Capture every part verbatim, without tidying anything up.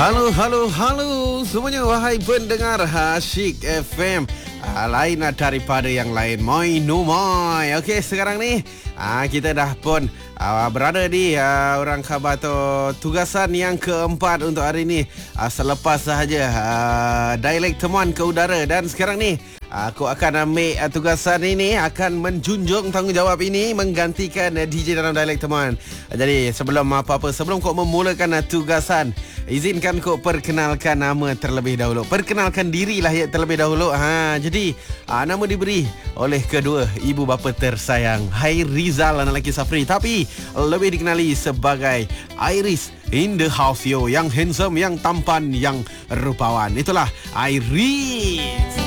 Halo, halo, halo semuanya, wahai pendengar Asyik F M. Ah, lain daripada yang lain, moi no moi. Okey, sekarang ni ah, kita dah pun ah, berada di ah, orang khabar tu tugasan yang keempat untuk hari ini. Ah, selepas sahaja ah, dialek temuan ke udara, dan sekarang ni aku akan ambil uh, tugasan ini, akan menjunjung tanggungjawab ini, menggantikan uh, D J dalam dialek temuan. Uh, jadi sebelum apa-apa, sebelum kau memulakan uh, tugasan, izinkan kau perkenalkan nama terlebih dahulu. Perkenalkan dirilah ya terlebih dahulu. Ha, jadi uh, nama diberi oleh kedua ibu bapa tersayang, Hairizal anak lelaki Safri, tapi lebih dikenali sebagai Iris in the house yo, yang handsome, yang tampan, yang rupawan. Itulah Iris.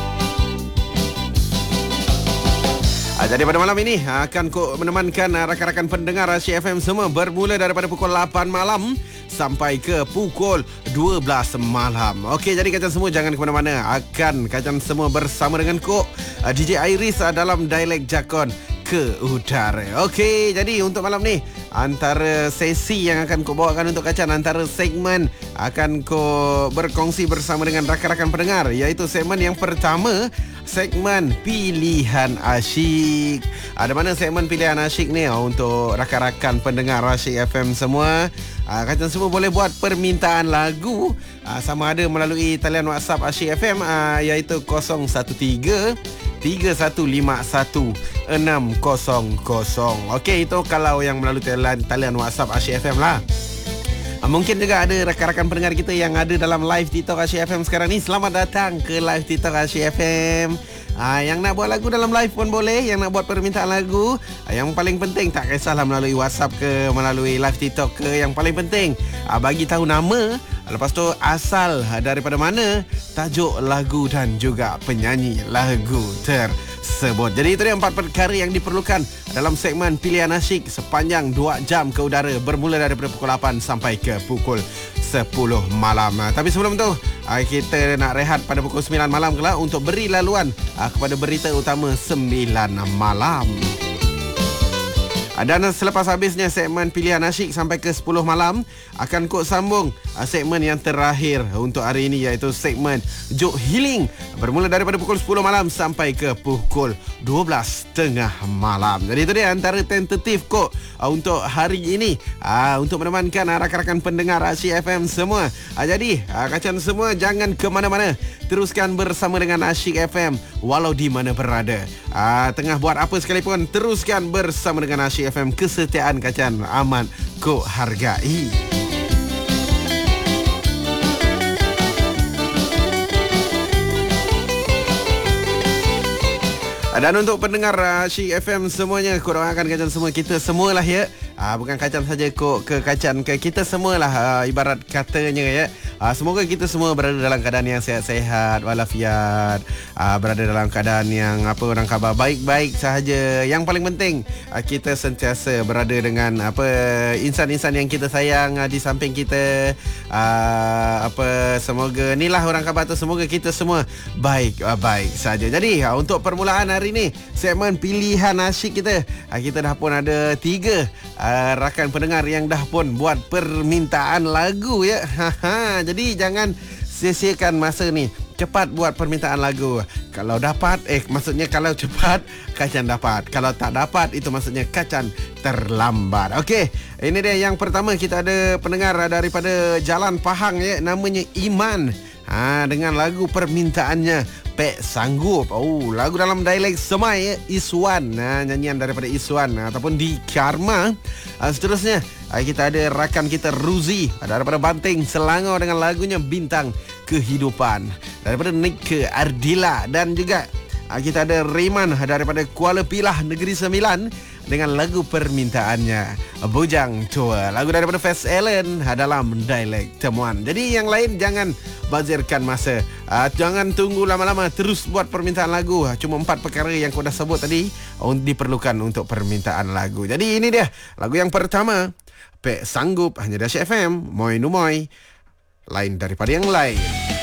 Ah, jadi pada malam ini akan ku menemankan rakan-rakan pendengar Asyik F M semua bermula daripada pukul lapan malam sampai ke pukul dua belas malam. Okey, jadi kalian semua jangan ke mana-mana. Akan kalian semua bersama dengan ku D J Iris dalam dialek Jakon ke udara. Okey, jadi untuk malam ni antara sesi yang akan ku bawakan untuk kalian, antara segmen akan ku berkongsi bersama dengan rakan-rakan pendengar, iaitu segmen yang pertama, segmen Pilihan Asyik. Ada mana segmen Pilihan Asyik ni untuk rakan-rakan pendengar Asyik F M semua. Kalian semua boleh buat permintaan lagu sama ada melalui talian WhatsApp Asyik F M iaitu kosong satu tiga tiga satu lima satu enam kosong kosong. Okey, itu kalau yang melalui talian, talian WhatsApp Asyik F M lah. Mungkin juga ada rakan-rakan pendengar kita yang ada dalam live TikTok Asyik F M sekarang ni. Selamat datang ke live TikTok Asyik F M. Ah, yang nak buat lagu dalam live pun boleh, yang nak buat permintaan lagu, ah, yang paling penting tak kisahlah melalui WhatsApp ke melalui live TikTok ke, yang paling penting ah, bagi tahu nama, lepas tu asal daripada mana, tajuk lagu dan juga penyanyi lagu tersebut. Jadi itu dia empat perkara yang diperlukan dalam segmen Pilihan Asyik sepanjang dua jam ke udara, bermula daripada pukul lapan sampai ke pukul sepuluh malam. Tapi sebelum tu, kita nak rehat pada pukul sembilan malam kelak untuk beri laluan kepada berita utama sembilan malam. Dan selepas habisnya segmen Pilihan Asyik sampai ke sepuluh malam, akan kok sambung segmen yang terakhir untuk hari ini, iaitu segmen Jok Healing, bermula daripada pukul sepuluh malam sampai ke pukul dua belas tengah malam. Jadi itu dia antara tentatif kok untuk hari ini, untuk menemankan rakan-rakan pendengar Asyik F M semua. Jadi kalian semua jangan ke mana-mana, teruskan bersama dengan Asyik F M walau di mana berada. Tengah buat apa sekalipun, teruskan bersama dengan Asyik F M. Kesetiaan kalian amat ku hargai. Dan untuk pendengar Asyik F M semuanya, ku doakan kalian semua, kita semualah ya, Aa, bukan kacang saja kok, ke kacang ke kita semualah, aa, ibarat katanya ya. Aa, semoga kita semua berada dalam keadaan yang sehat-sehat walafiat, aa, berada dalam keadaan yang apa orang khabar baik-baik sahaja. Yang paling penting aa, kita sentiasa berada dengan apa insan-insan yang kita sayang aa, di samping kita. Aa, apa semoga inilah orang khabar tu, semoga kita semua baik-baik saja. Jadi aa, untuk permulaan hari ini segmen Pilihan Asyik kita, aa, kita dah pun ada tiga Uh, rakan pendengar yang dah pun buat permintaan lagu ya. Jadi jangan sia-siakan masa ni, cepat buat permintaan lagu. Kalau dapat, eh maksudnya kalau cepat kacang dapat, kalau tak dapat itu maksudnya kacang terlambat. Okey, ini dia yang pertama, kita ada pendengar daripada Jalan Pahang ya, namanya Iman. Ha, dengan lagu permintaannya Pek Sanggup. Oh, lagu dalam dialek Semai ya, Iswan. Nah, nyanyian daripada Iswan ataupun di Karma. Uh, seterusnya uh, kita ada rakan kita Ruzi daripada Banting, Selangor, dengan lagunya Bintang Kehidupan daripada Nike Ardila. Dan juga uh, kita ada Rayman daripada Kuala Pilah, Negeri Sembilan, dengan lagu permintaannya Bujang Tua, lagu daripada Fast Allen dalam dialek temuan. Jadi yang lain jangan bazirkan masa, uh, jangan tunggu lama-lama, terus buat permintaan lagu. Cuma empat perkara yang kau dah sebut tadi uh, diperlukan untuk permintaan lagu. Jadi ini dia lagu yang pertama, Pek Sanggup, hanya di Asyik F M, Moi Numoy, lain daripada yang lain.